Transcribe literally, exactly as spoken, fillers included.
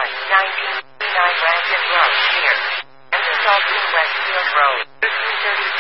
nineteen eighty-nine Rankin Road, here. And Westfield Road, thirteen thirty